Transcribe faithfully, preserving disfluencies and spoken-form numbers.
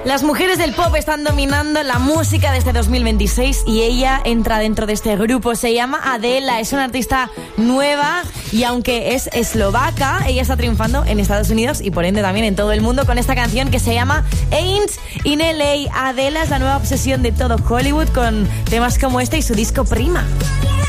Las mujeres del pop están dominando la música desde dos mil veintiséis y ella entra dentro de este grupo. Se llama Adela, es una artista nueva y aunque es eslovaca, ella está triunfando en Estados Unidos y por ende también en todo el mundo con esta canción que se llama Ain't in L A. Adela es la nueva obsesión de todo Hollywood con temas como este y su disco Prima.